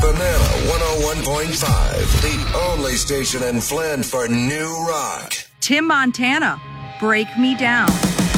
Banana 101.5, the only station in Flint for new rock. Tim Montana, Break Me Down.